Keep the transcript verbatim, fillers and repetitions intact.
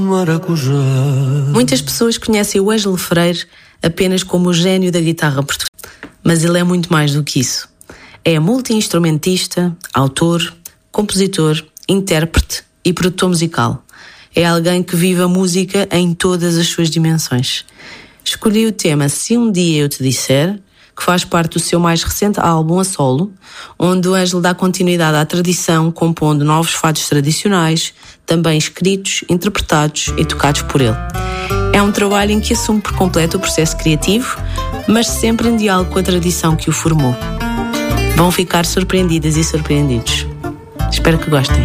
Maracujá. Muitas pessoas conhecem o Ângelo Freire apenas como o gênio da guitarra portuguesa, mas ele é muito mais do que isso. É multi-instrumentista, autor, compositor, intérprete e produtor musical. É alguém que vive a música em todas as suas dimensões. Escolhi o tema Se Um Dia Eu Te Disser, que faz parte do seu mais recente álbum a solo, onde o Ângelo dá continuidade à tradição, compondo novos fados tradicionais, também escritos, interpretados e tocados por ele. É um trabalho em que assume por completo o processo criativo, mas sempre em diálogo com a tradição que o formou. Vão ficar surpreendidas e surpreendidos. Espero que gostem.